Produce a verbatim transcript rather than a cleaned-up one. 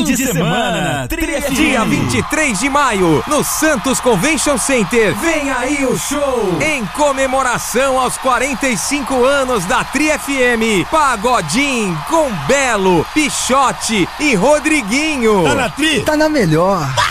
de semana, Tri F M. Dia vinte e três de maio, no Santos Convention Center. Vem aí o show! Em comemoração aos quarenta e cinco anos da Tri F M. Pagodinho com Belo, Pichote e Rodriguinho. Tá na Tri? Tá na melhor.